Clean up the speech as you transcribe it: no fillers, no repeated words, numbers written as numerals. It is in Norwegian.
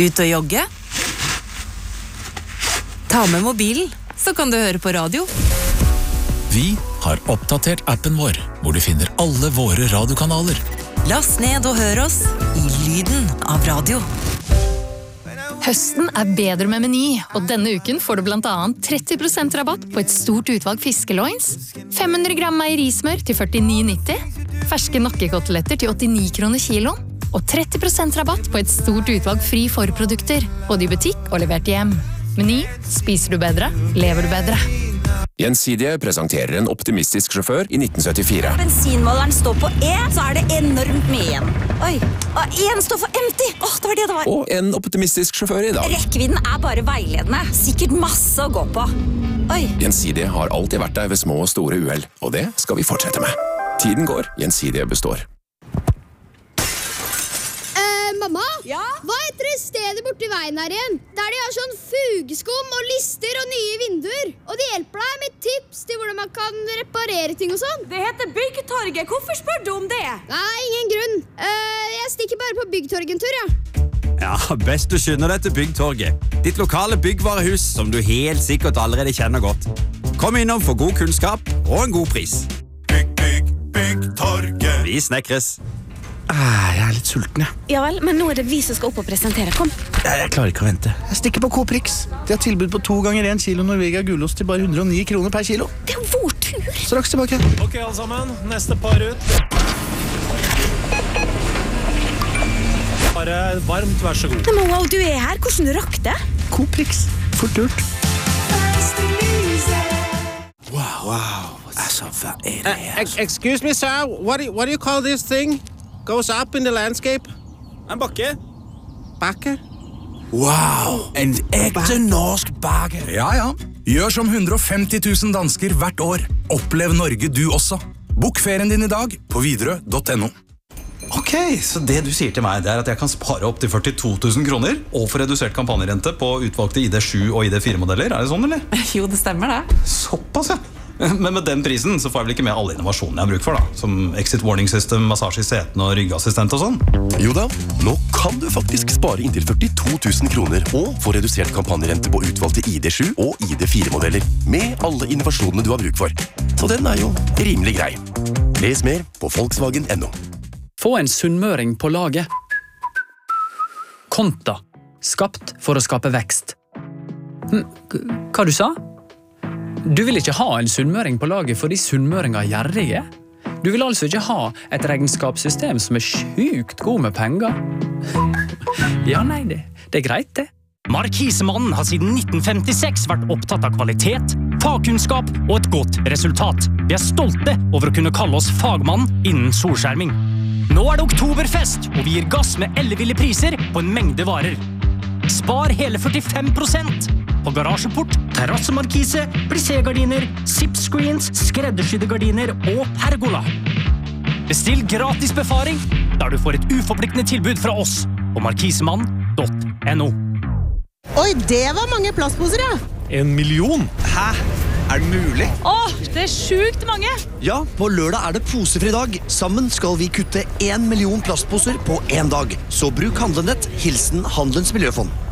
Ut og jogge? Ta med mobilen, så kan du høre på radio. Vi har oppdatert appen vår, hvor du finner alle våre radiokanaler. Last ned og hør oss i lyden av radio. Høsten bedre med Meny, og denne uken får du blant annet 30% rabatt på et stort utvalg fiskeloins, 500 gram meierismør til 49,90, ferske nakkekoteletter til 89 kroner kiloen, og 30% rabatt på et stort utvalg fri forprodukter, både i butikk og levert hjem. Meny, spiser du bedre, lever du bedre. Gjensidige presenterer en optimistisk sjåfør i 1974. Bensinmåleren står på E, så det enormt mye igjen. Oi, og en står for empty. Det var det det var. Og en optimistisk sjåfør i dag. Rekkevidden bare veiledende. Sikkert masse å gå på. Oi. Gjensidige har alltid vært der ved små og store uheld, og det skal vi fortsette med. Tiden går, Gjensidige består. Mamma? Ja? Hva heter det stedet borti veien her igjen? Der de har sånn fugeskum og lister og nye vinduer. Og de hjelper deg med tips til hvordan man kan reparere ting og sånn. Det heter Byggtorget. Hvorfor spør du om det? Nei, ingen grunn. Jeg stikker bare på Byggtorget en tur, ja. Ja, best du skynder deg til Byggtorget. Ditt lokale byggvarehus som du helt sikkert allerede kjenner godt. Kom innom for god kunnskap og en god pris. Byggtorget. Vi snekres. Jeg litt sulten, jeg. Ja vel, men nå det vi som skal opp og presentere. Kom. Jeg klarer ikke å vente. Jeg stikker på Coprix. De har tilbud på 2 ganger 1 kilo Norvegia gulost til bare 109 kroner per kilo. Det jo vår tur. Straks tilbake. Ok, alle sammen. Neste par ut. Bare varmt, vær så god. Men wow, du her. Hvordan rakk det? Coprix. Fort gjort. Wow. Altså, hva det her? Excuse me, sir. What do you call this thing? Goes up in the landscape. En bakke. Bakke? Wow, en ekte norsk bakke. Ja. Gjør som 150 000 dansker hvert år. Opplev Norge du også. Bok ferien din i dag på Widerøe.no. Ok, så det du sier til meg er at jeg kan spare opp til 42 000 kroner og få redusert kampanjerente på utvalgte ID7 og ID4-modeller. Er det sånn, eller? Jo, det stemmer det. Såpass, ja. Men med den prisen så får jeg vel ikke med alle innovasjonene jeg har bruk for da. Som exit warning system, massasje i setene og ryggassistent og sånn. Jo da, nå kan du faktisk spare inntil 42 000 kroner og få redusert kampanjerente på utvalgte ID7 og ID4-modeller med alle innovasjonene du har bruk for. Så den jo rimelig grei. Les mer på Volkswagen.no. Få en sunnmøring på laget. Konta. Skapt for å skape vekst. Hva du sa? Du vil ikke ha en sunnmøring på laget fordi sunnmøringer er gjerrige? Du vil altså ikke ha et regnskapssystem som er sjukt god med penger? Ja, nei, det greit det. Markisemannen har siden 1956 vært opptatt av kvalitet, fagkunnskap og et godt resultat. Vi er stolte over å kunne kalle oss fagmann innen solskjerming. Nå det oktoberfest, og vi gir gass med elleville priser på en mengde varer. Spar hele 45% på garasjeport, terrassemarkise, plissé-gardiner, zip-screens, skreddersydde gardiner og pergola. Bestill gratis befaring, der du får et uforpliktende tilbud fra oss på markisemannen.no. Oi, det var mange plastposer, ja. 1 million? Hæ? Det mulig? Det sjukt mange. Ja, på lørdag det posefri dag. Sammen skal vi kutte 1 million plastposer på 1 dag. Så bruk Handlenett, hilsen Handelens Miljøfond.